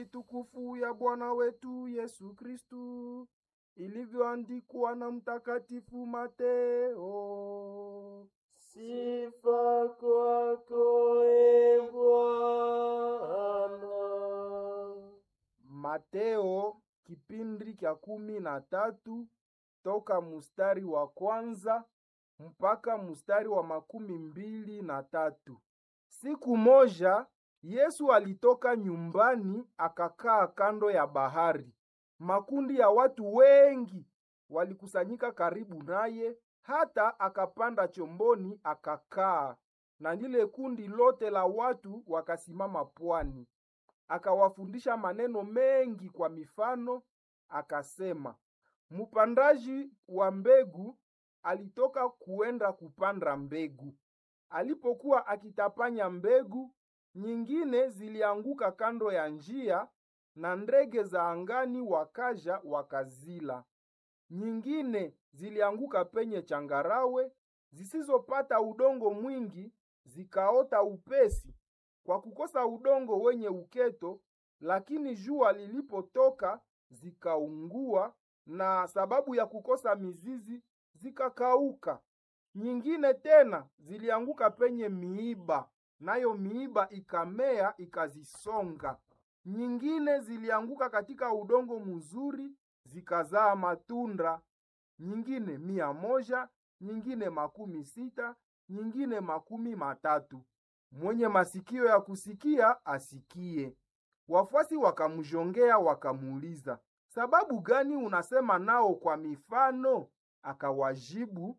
Tukufu ya Bwana wetu Yesu Kristu ilivyoandikwa na Mtakatifu Mateo. Sifa kwako e Bwana. Mateo kipindi kya 13 toka mustari wa kwanza mpaka mustari wa 23. Siku moja Yesu alitoka nyumbani akakaa kando ya bahari. Makundi ya watu wengi walikusanyika karibu naye, hata akapanda chomboni akakaa, na lile kundi lote la watu wakasimama pwani. Akawafundisha maneno mengi kwa mifano, akasema, mpandaji wa mbegu alitoka kuenda kupanda mbegu. Alipokuwa akitapanya mbegu, nyingine zilianguka kando ya njia, na ndege za angani wakaja wakazila. Nyingine zilianguka penye changarawe, zisizopata udongo mwingi, zikaota upesi kwa kukosa udongo wenye uketo, lakini jua lilipotoka zikaungua, na sababu ya kukosa mizizi zikakauka. Nyingine tena zilianguka penye miiba, nayo miiba ikamea ikazisonga. Nyingine zilianguka katika udongo mzuri, zikazaa matunda. Nyingine 100, nyingine 60, nyingine 30. Mwenye masikio ya kusikia asikie. Wafuasi wakamjongea wakamuuliza, sababu gani unasema nao kwa mifano? Akawajibu,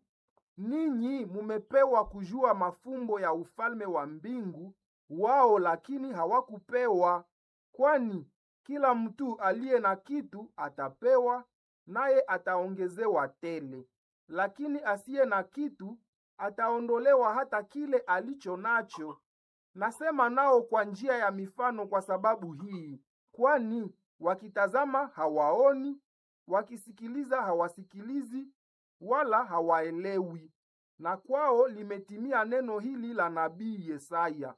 ninyi mumepewa kujua mafumbo ya ufalme wa mbingu, wao lakini hawakupewa. Kwani kila mtu aliye na kitu atapewa, naye ataongezewa tele, lakini asiye na kitu ataondolewa hata kile alicho nacho. Nasema nao kwa njia ya mifano kwa sababu hii, kwani wakitazama hawaoni, wakisikiliza hawasikilizi, wala hawaelewi. Na kwao limetimia neno hili la nabii Yesaya,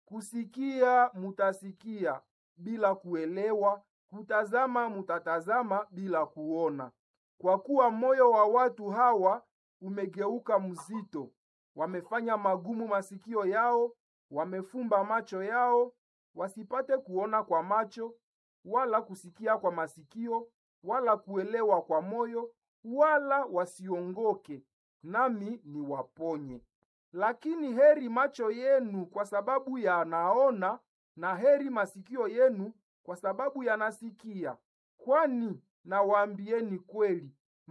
kusikia mutasikia bila kuelewa, kutazama mutatazama bila kuona. Kwa kuwa moyo wa watu hawa umegeuka mzito, wamefanya magumu masikio yao, wamefumba macho yao, wasipate kuona kwa macho, wala kusikia kwa masikio, wala kuelewa kwa moyo, wala wasiongoke, nami niwaponye. Lakini heri macho yenu kwa sababu yanaona, na heri masikio yenu kwa sababu yanasikia. Kwani nawaambieni kweli,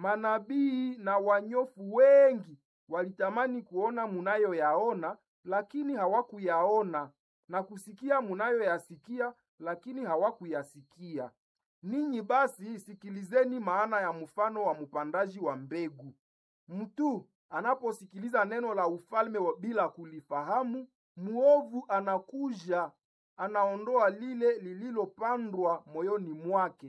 manabii na wanyofu wengi walitamani kuona munayoyaona, lakini hawakuyaona, na kusikia munayoyasikia, lakini hawakuyasikia. Ninyi basi sikilizeni maana ya mfano wa mpandaji wa mbegu. Mtu anaposikiliza neno la ufalme bila kulifahamu, muovu anakuja, anaondoa lile lililopandwa moyoni mwake.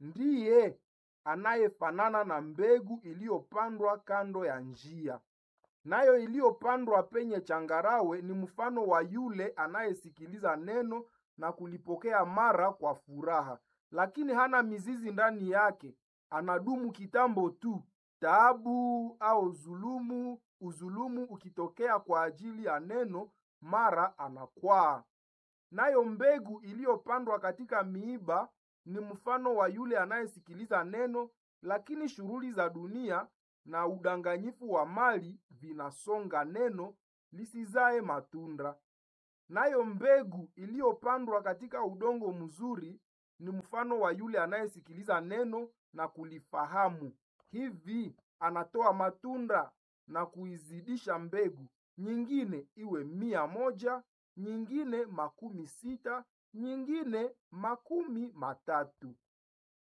Ndiye anayefanana na mbegu iliyopandwa kando ya njia. Nayo iliyopandwa penye changarawe ni mfano wa yule anayesikiliza neno na kulipokea mara kwa furaha, lakini hana mizizi ndani yake. Anadumu kitambo tu, taabu au uzulumu ukitokea kwa ajili ya neno, mara anakwaa. Nayo mbegu iliyopandwa katika miiba ni mfano wa yule anayesikiliza neno, lakini shughuli za dunia na udanganyifu wa mali vinasonga neno lisizae matunda. Nayo mbegu iliyopandwa katika udongo mzuri ni mfano wa yule anayesikiliza neno na kulifahamu. Hivi anatoa matunda na kuizidisha mbegu, nyingine iwe 100, nyingine 60, nyingine 30.